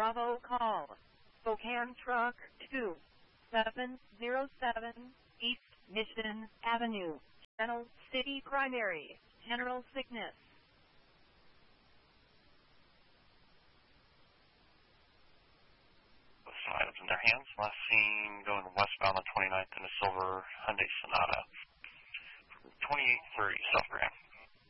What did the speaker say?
Bravo call. Spokane Truck 2707 East Mission Avenue, Channel City Primary, General Sickness. With some items in their hands, last seen going westbound on 29th in a silver Hyundai Sonata. 2830 South Grand.